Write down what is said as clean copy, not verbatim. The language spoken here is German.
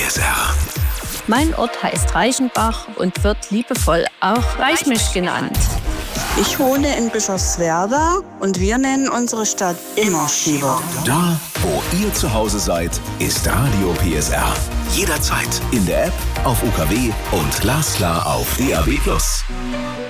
PSR. Mein Ort heißt Reichenbach und wird liebevoll auch Reichmisch genannt. Ich wohne in Bischofswerda und wir nennen unsere Stadt immer Schieber. Da, wo ihr zu Hause seid, ist Radio PSR. Jederzeit in der App, auf UKW und glasklar auf DAB+.